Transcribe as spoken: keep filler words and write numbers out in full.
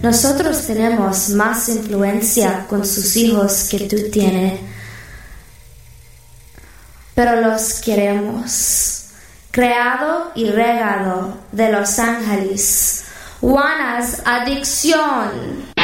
Nosotros tenemos más influencia con sus hijos que tú tienes, pero los queremos. Creado y regado de Los Ángeles. Juana's Adicción.